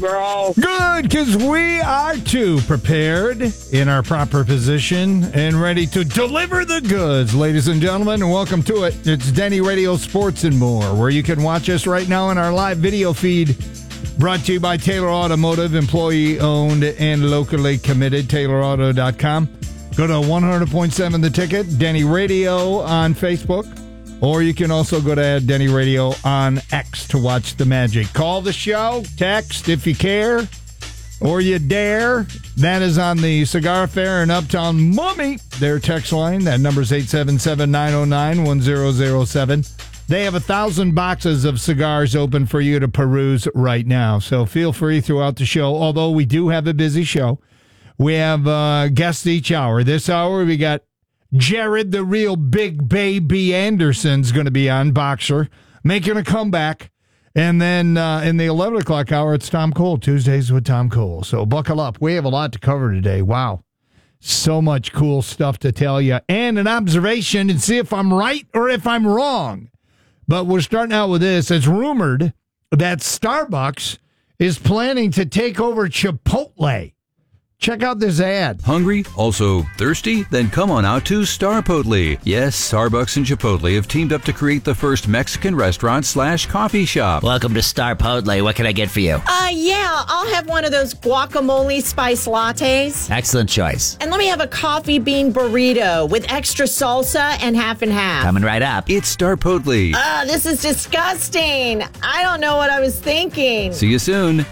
bro? Good, because we are too prepared in our proper position and ready to deliver the goods, ladies and gentlemen, and welcome to it. It's Denny Radio Sports and More, where you can watch us right now in our live video feed, brought to you by Taylor Automotive, employee-owned and locally committed, TaylorAuto.com. Go to 100.7 The Ticket, Denny Radio on Facebook, or you can also go to Denny Radio on X to watch the magic. Call the show, text if you care, or you dare. That is on the Cigar Fair in Uptown Mummy. Their text line, that number is 877-909-1007. They have 1,000 boxes of cigars open for you to peruse right now, so feel free throughout the show, although we do have a busy show. We have guests each hour. This hour, we got Jared, the real big baby Anderson's going to be on, boxer, making a comeback. And then in the 11 o'clock hour, it's Tom Cole, Tuesdays with Tom Cole. So buckle up. We have a lot to cover today. Wow. So much cool stuff to tell you. And an observation and see if I'm right or if I'm wrong. But we're starting out with this. It's rumored that Starbucks is planning to take over Chipotle. Check out this ad. Hungry? Also thirsty? Then come on out to Starpotle. Yes, Starbucks and Chipotle have teamed up to create the first Mexican restaurant/coffee shop. Welcome to Starpotle. What can I get for you? Yeah, I'll have one of those guacamole spice lattes. Excellent choice. And let me have a coffee bean burrito with extra salsa and half and half. Coming right up. It's Starpotle. This is disgusting. I don't know what I was thinking. See you soon.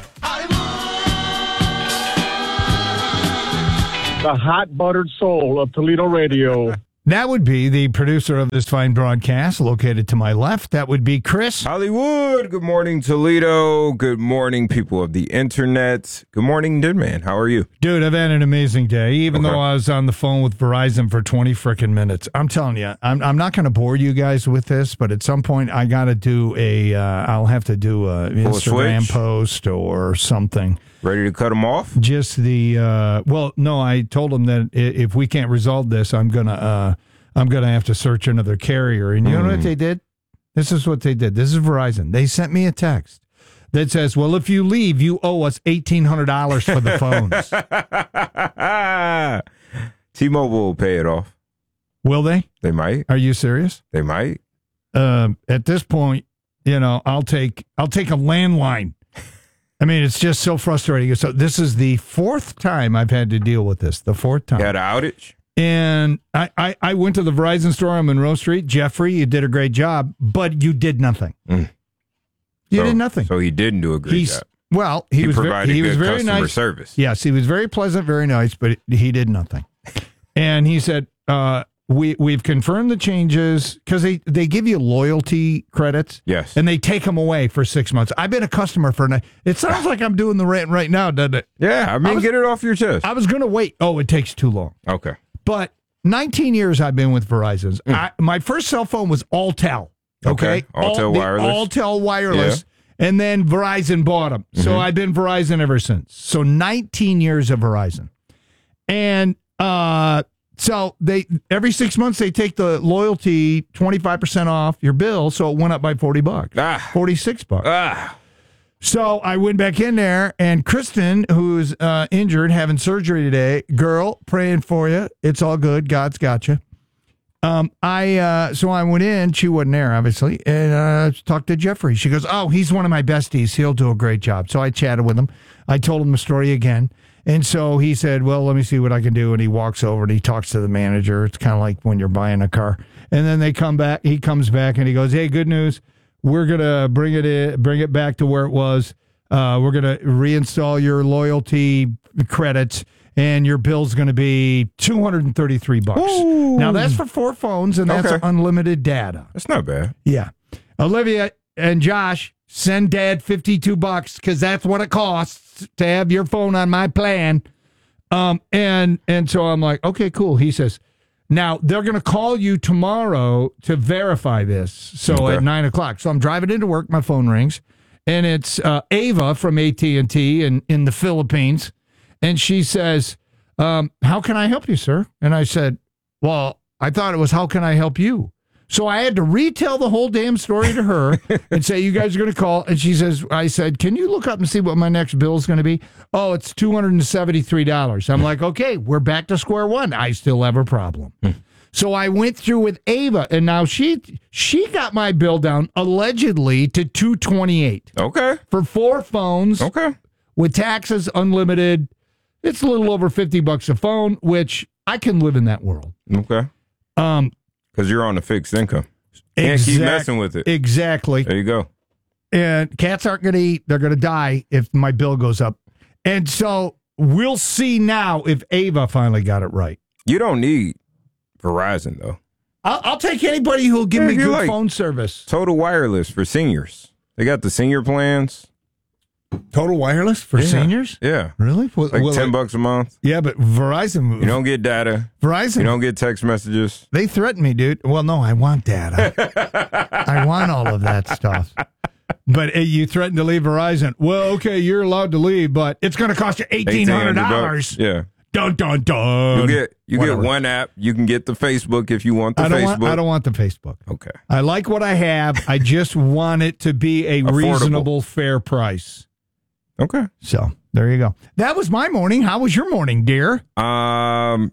The hot buttered soul of Toledo radio. That would be the producer of this fine broadcast, located to my left. That would be Chris Hollywood. Good morning, Toledo. Good morning, people of the internet. Good morning, Deadman. How are you? Dude, I've had an amazing day, even though I was on the phone with Verizon for 20 frickin' minutes. I'm telling you, I'm not going to bore you guys with this, but at some point I got to do I'll have to do a Instagram post or something. Ready to cut them off? Just no, I told them that if we can't resolve this, I'm gonna have to search another carrier. And you know what they did? This is what they did. This is Verizon. They sent me a text that says, "Well, if you leave, you owe us $1,800 for the phones." T-Mobile will pay it off. Will they? They might. Are you serious? They might. At this point, I'll take a landline. I mean, it's just so frustrating. So this is the fourth time I've had to deal with this. The fourth time. You had an outage? And I went to the Verizon store on Monroe Street. Jeffrey, you did a great job, but you did nothing. You did nothing. So he didn't do a great job. Well, he was provided he good was very customer nice. service. Yes, he was very pleasant, very nice, but he did nothing. And he said, we've confirmed the changes, because they give you loyalty credits. Yes. And they take them away for 6 months. I've been a customer for it sounds like I'm doing the rant right now, doesn't it? Yeah, I mean, get it off your chest. I was going to wait. Oh, it takes too long. Okay. But 19 years I've been with Verizon. My first cell phone was Alltel. Okay. Alltel Wireless. Alltel Wireless. Yeah. And then Verizon bought them. So I've been Verizon ever since. So 19 years of Verizon. And so they every 6 months they take the loyalty 25% off your bill, so it went up by $40, $46. So I went back in there, and Kristen, who's injured, having surgery today, girl, praying for you. It's all good. God's got you. So I went in. She wasn't there, obviously, and talked to Jeffrey. She goes, "Oh, he's one of my besties. He'll do a great job." So I chatted with him. I told him the story again. And so he said, "Well, let me see what I can do." And he walks over and he talks to the manager. It's kind of like when you're buying a car. And then they come back. He comes back and he goes, "Hey, good news. We're going to bring it back to where it was. We're going to reinstall your loyalty credits, and your bill's going to be $233. Ooh. Now, that's for 4 phones, and that's unlimited data. That's not bad. Yeah. Olivia and Josh, send Dad $52 because that's what it costs to have your phone on my plan. And so I'm like, okay, cool. He says, now they're going to call you tomorrow to verify this. So at 9 o'clock. So I'm driving into work. My phone rings, and it's Ava from AT&T in the Philippines. And she says, how can I help you, sir? And I said, well, I thought it was, how can I help you? So I had to retell the whole damn story to her and say, you guys are going to call. And she says, I said, can you look up and see what my next bill is going to be? Oh, it's $273. I'm like, okay, we're back to square one. I still have a problem. So I went through with Ava, and now she got my bill down allegedly to $228. Okay. For 4 phones. Okay. With taxes unlimited. It's a little over $50 a phone, which I can live in that world. Okay. Because you're on a fixed income. Can't keep messing with it. Exactly. There you go. And cats aren't going to eat. They're going to die if my bill goes up. And so we'll see now if Ava finally got it right. You don't need Verizon, though. I'll take anybody who'll give me good phone service. Total Wireless for seniors. They got the senior plans. Total Wireless for seniors? Yeah. Really? Like $10 a month. Yeah, but Verizon. You don't get data. Verizon. You don't get text messages. They threaten me, dude. Well, no, I want data. I want all of that stuff. But you threaten to leave Verizon. Well, okay, you're allowed to leave, but it's going to cost you $1,800. Yeah. Dun, dun, dun. You get one app. You can get the Facebook if you want the Facebook. I don't want the Facebook. Okay. I like what I have. I just want it to be a reasonable, fair price. Okay. So there you go. That was my morning. How was your morning, dear? Dog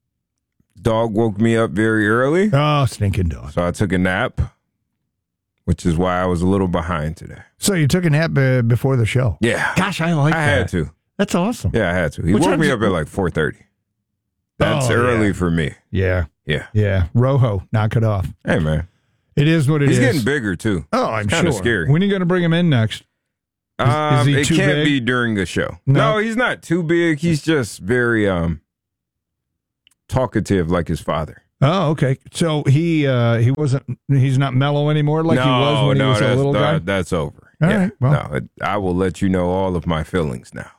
woke me up very early. Oh, stinking dog. So I took a nap, which is why I was a little behind today. So you took a nap before the show? Yeah. Gosh, I like that. I had to. That's awesome. Yeah, I had to. He woke me up at like 4:30. That's early for me. Yeah. Yeah. Yeah. Rojo, knock it off. Hey, man. It is what it is. He's getting bigger, too. Oh, I'm sure. Kind of scary. When are you going to bring him in next? Is he it too can't big? be during the show. No? No, he's not too big. He's just very talkative like his father. Oh, okay. So he's not mellow anymore like he was when he was a little guy? That's over. All right, well. No, I will let you know all of my feelings now.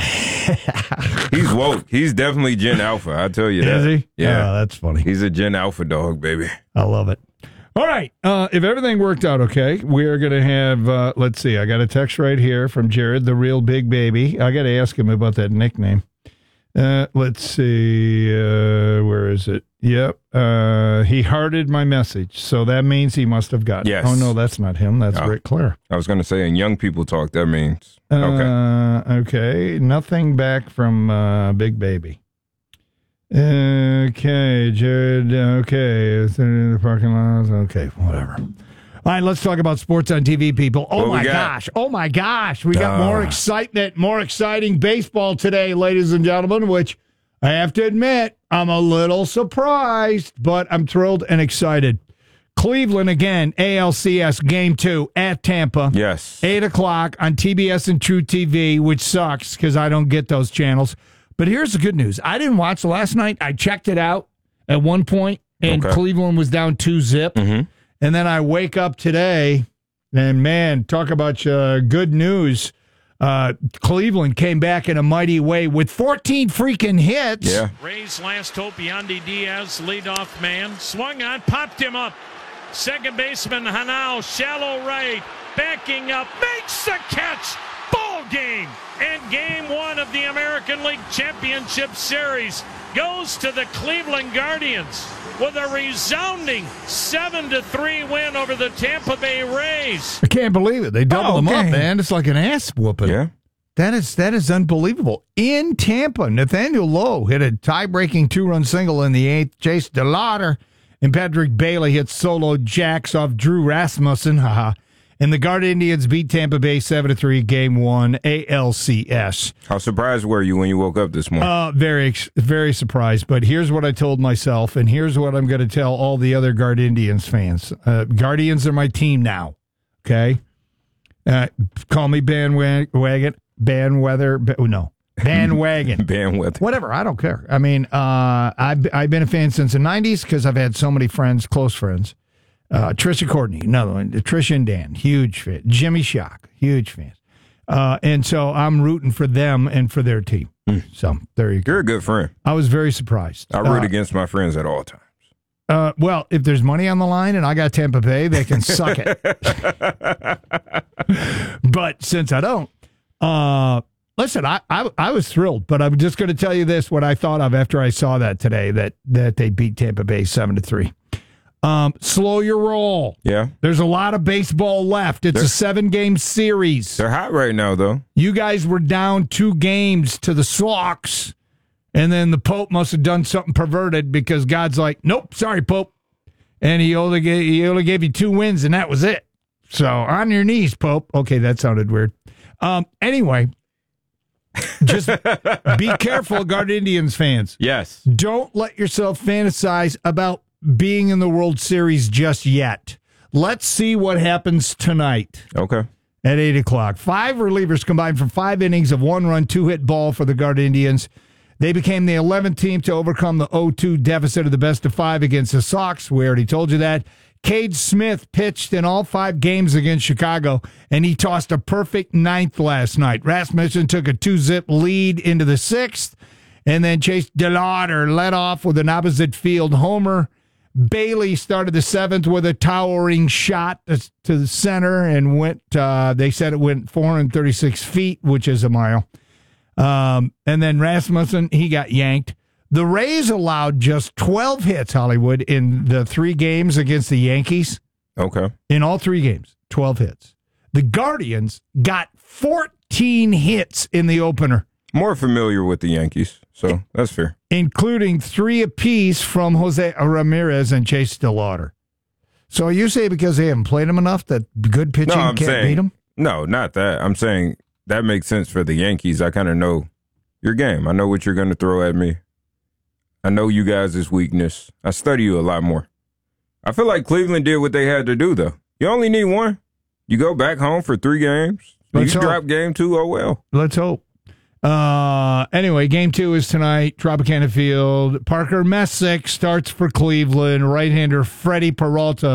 He's woke. He's definitely Gen Alpha. I tell you that. Is he? Yeah. Oh, that's funny. He's a Gen Alpha dog, baby. I love it. All right. If everything worked out okay, we're going to have, let's see, I got a text right here from Jared, the real big baby. I got to ask him about that nickname. Let's see, where is it? Yep. He hearted my message, so that means he must have gotten it. Yes. Oh, no, that's not him. That's Rick Clare. I was going to say, in young people talk, that means, okay. Okay. Nothing back from Big Baby. Okay, Jared. Okay, is there in the parking lot? Okay, whatever. All right, let's talk about sports on TV, people. Oh, my gosh. Oh, my gosh. We got more excitement, more exciting baseball today, ladies and gentlemen, which I have to admit, I'm a little surprised, but I'm thrilled and excited. Cleveland again, ALCS Game 2 at Tampa. Yes. 8 o'clock on TBS and True TV, which sucks because I don't get those channels. But here's the good news. I didn't watch last night. I checked it out at one point, and Cleveland was down 2-0. Mm-hmm. And then I wake up today, and, man, talk about good news. Cleveland came back in a mighty way with 14 freaking hits. Yeah. Rays last hope, Yandy Diaz, leadoff man, swung on, popped him up. Second baseman Hanau, shallow right, backing up, makes the catch. Ball game. And game 1 of the American League Championship Series goes to the Cleveland Guardians with a resounding 7-3 win over the Tampa Bay Rays. I can't believe it. They doubled them up, man. It's like an ass whooping. Yeah. That is unbelievable. In Tampa, Nathaniel Lowe hit a tie-breaking 2-run single in the 8th. Chase DeLauder and Patrick Bailey hit solo jacks off Drew Rasmussen. And the Guard Indians beat Tampa Bay 7-3, Game 1, ALCS. How surprised were you when you woke up this morning? Very, very surprised. But here's what I told myself, and here's what I'm going to tell all the other Guard Indians fans. Guardians are my team now, okay? Call me bandwagon. Whatever, I don't care. I mean, I've been a fan since the 90s because I've had so many friends, close friends. Trisha Courtney, another one. Trisha and Dan, huge fan. Jimmy Shock, huge fans. And so I'm rooting for them and for their team. So there you go. You're a good friend. I was very surprised. I root against my friends at all times. Well, if there's money on the line and I got Tampa Bay, they can suck it. But since I don't, listen, I was thrilled, but I'm just going to tell you this, what I thought of after I saw that today, that they beat Tampa Bay 7-3. Slow your roll. Yeah. There's a lot of baseball left. It's a 7-game series. They're hot right now, though. You guys were down 2 games to the Sox, and then the Pope must have done something perverted because God's like, nope, sorry, Pope. And he only gave you 2 wins, and that was it. So on your knees, Pope. Okay, that sounded weird. Anyway, just be careful, Guard Indians fans. Yes. Don't let yourself fantasize about being in the World Series just yet. Let's see what happens tonight. Okay. At 8 o'clock. 5 relievers combined for 5 innings of 1-run, 2-hit ball for the Guard Indians. They became the 11th team to overcome the 0-2 deficit of the best of 5 against the Sox. We already told you that. Cade Smith pitched in all 5 games against Chicago, and he tossed a perfect 9th last night. Rasmussen took a 2-zip lead into the 6th, and then Chase DeLauder led off with an opposite field homer. Bailey started the 7th with a towering shot to the center and went, they said it went 436 feet, which is a mile. And then Rasmussen, he got yanked. The Rays allowed just 12 hits, Hollywood, in the 3 games against the Yankees. Okay. In all 3 games, 12 hits. The Guardians got 14 hits in the opener. More familiar with the Yankees, so that's fair. Including 3 apiece from Jose Ramirez and Chase DeLauder. So you say because they haven't played them enough that good pitching can't beat them? No, not that. I'm saying that makes sense for the Yankees. I kind of know your game. I know what you're going to throw at me. I know you guys' weakness. I study you a lot more. I feel like Cleveland did what they had to do, though. You only need 1. You go back home for 3 games. You drop game 2, oh well. Let's hope. Anyway, game 2 is tonight, Tropicana Field. Parker Messick starts for Cleveland. Right-hander Freddie Peralta